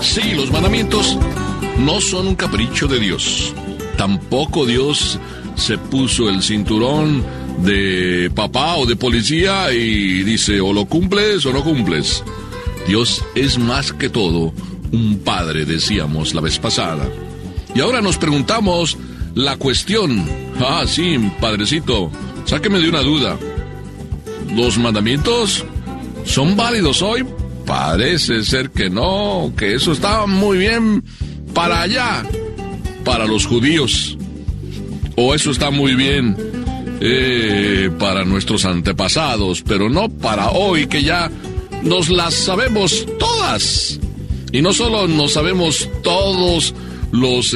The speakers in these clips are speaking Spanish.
Sí, los mandamientos no son un capricho de Dios. Tampoco Dios se puso el cinturón de papá o de policía y dice o lo cumples o no cumples. Dios es más que todo un padre, decíamos la vez pasada. Y ahora nos preguntamos la cuestión. Ah, sí, padrecito, sáqueme de una duda. ¿Los mandamientos son válidos hoy? Parece ser que no, que eso está muy bien para allá, para los judíos. O eso está muy bien para nuestros antepasados, pero no para hoy, que ya nos las sabemos todas. Y no solo nos sabemos todos los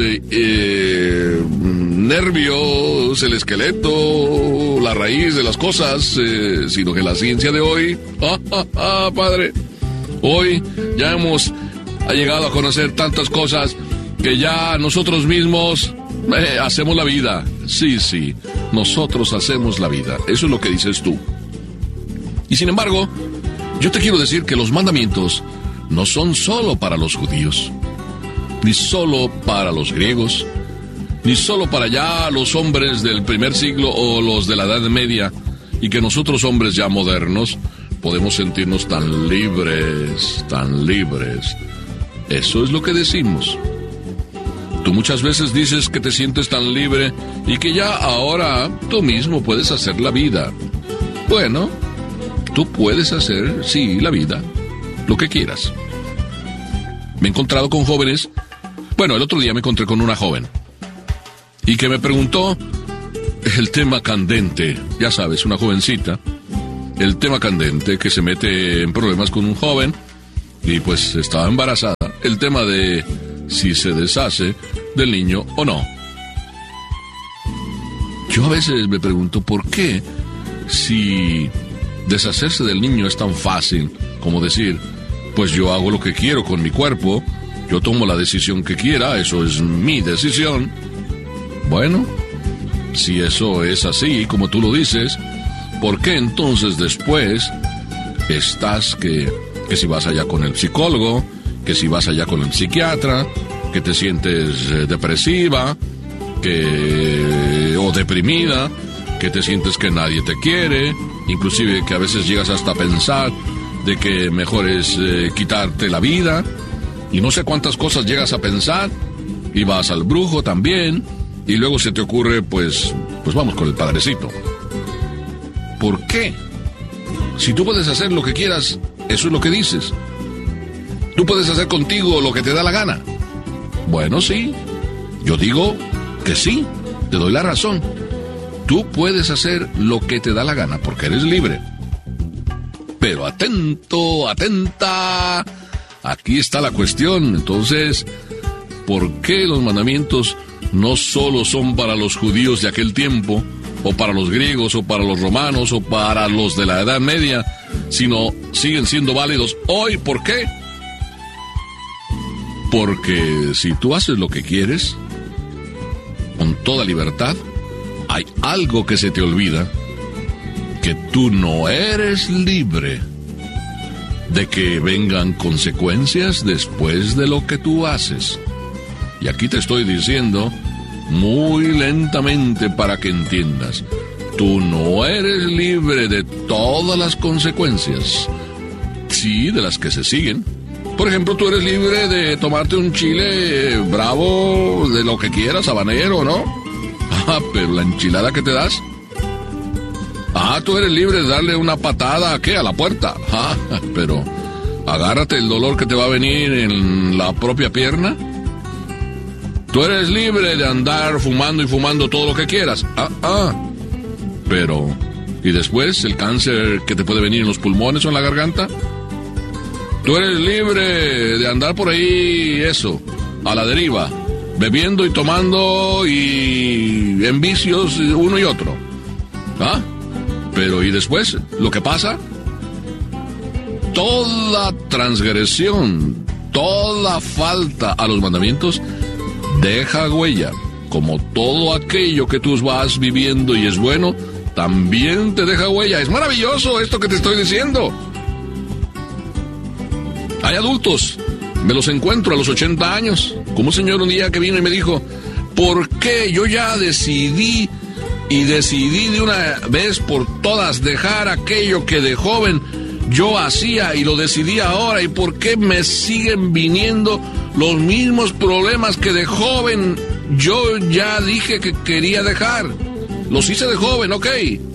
nervios, el esqueleto, la raíz de las cosas, sino que la ciencia de hoy, padre, hoy ya hemos llegado a conocer tantas cosas que ya nosotros mismos hacemos la vida. Sí, nosotros hacemos la vida. Eso es lo que dices tú. Y sin embargo, yo te quiero decir que los mandamientos no son solo para los judíos, ni solo para los griegos, ni solo para ya los hombres del primer siglo o los de la Edad Media, y que nosotros hombres ya modernos podemos sentirnos tan libres, tan libres. Eso es lo que decimos. Tú muchas veces dices que te sientes tan libre y que ya ahora tú mismo puedes hacer la vida. Bueno, tú puedes hacer, sí, la vida, lo que quieras. Me he encontrado con jóvenes. Bueno, el otro día me encontré con una joven y que me preguntó el tema candente. Ya sabes, una jovencita, el tema candente, que se mete en problemas con un joven y pues estaba embarazada. El tema de si se deshace del niño o no. Yo a veces me pregunto por qué, si deshacerse del niño es tan fácil como decir, pues yo hago lo que quiero con mi cuerpo, yo tomo la decisión que quiera, eso es mi decisión. Bueno, si eso es así, como tú lo dices, ¿por qué entonces después estás que si vas allá con el psicólogo, que si vas allá con el psiquiatra, que te sientes depresiva, o deprimida, que te sientes que nadie te quiere, inclusive que a veces llegas hasta a pensar de que mejor es quitarte la vida, y no sé cuántas cosas llegas a pensar, y vas al brujo también, y luego se te ocurre, pues vamos con el padrecito. ¿Por qué? Si tú puedes hacer lo que quieras, eso es lo que dices. Tú puedes hacer contigo lo que te da la gana. Bueno, sí, yo digo que sí, te doy la razón. Tú puedes hacer lo que te da la gana porque eres libre. Pero atento, atenta, aquí está la cuestión. Entonces, ¿por qué los mandamientos no solo son para los judíos de aquel tiempo, o para los griegos, o para los romanos, o para los de la Edad Media, sino siguen siendo válidos hoy? ¿Por qué? Porque si tú haces lo que quieres, con toda libertad, hay algo que se te olvida, que tú no eres libre de que vengan consecuencias después de lo que tú haces. Y aquí te estoy diciendo muy lentamente para que entiendas, tú no eres libre de todas las consecuencias, sí, de las que se siguen. Por ejemplo, tú eres libre de tomarte un chile bravo, de lo que quieras, habanero, ¿no? Pero la enchilada que te das. Tú eres libre de darle una patada, ¿a qué? A la puerta. Pero agárrate el dolor que te va a venir en la propia pierna. Tú eres libre de andar fumando y fumando todo lo que quieras. Pero, ¿y después el cáncer que te puede venir en los pulmones o en la garganta? Tú eres libre de andar por ahí, a la deriva, bebiendo y tomando y en vicios uno y otro. Pero ¿y después lo que pasa? Toda transgresión, toda falta a los mandamientos deja huella. Como todo aquello que tú vas viviendo y es bueno, también te deja huella. Es maravilloso esto que te estoy diciendo. Hay adultos me los encuentro a los 80 años. Como un señor un día que vino y me dijo, ¿por qué yo ya decidí de una vez por todas dejar aquello que de joven yo hacía y lo decidí ahora? ¿Y por qué me siguen viniendo los mismos problemas que de joven yo ya dije que quería dejar? Los hice de joven, ok.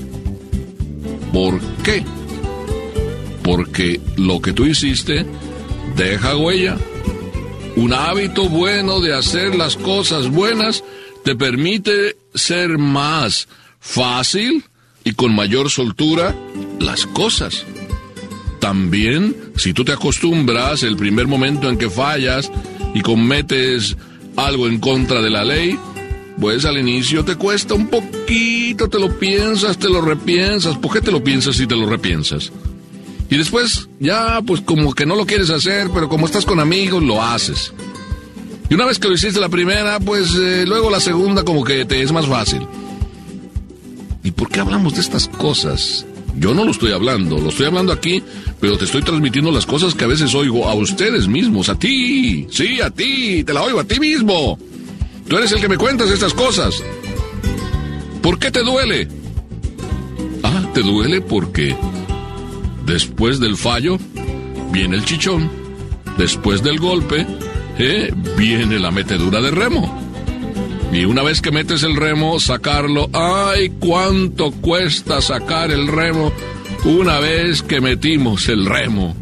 ¿Por qué? Porque lo que tú hiciste deja huella. Un hábito bueno de hacer las cosas buenas te permite ser más fácil y con mayor soltura las cosas. También, si tú te acostumbras el primer momento en que fallas y cometes algo en contra de la ley, pues al inicio te cuesta un poquito, te lo piensas, te lo repiensas. ¿Por qué te lo piensas y te lo repiensas? Y después ya pues como que no lo quieres hacer, pero como estás con amigos lo haces. Y una vez que lo hiciste la primera, pues luego la segunda como que te es más fácil. ¿Y por qué hablamos de estas cosas? Yo no lo estoy hablando aquí, pero te estoy transmitiendo las cosas que a veces oigo a ustedes mismos, a ti. Sí, a ti, te la oigo a ti mismo. Tú eres el que me cuentas estas cosas. ¿Por qué te duele? Ah, te duele porque después del fallo viene el chichón. Después del golpe, viene la metedura de remo. Y una vez que metes el remo, sacarlo, ¡ay, cuánto cuesta sacar el remo! Una vez que metimos el remo.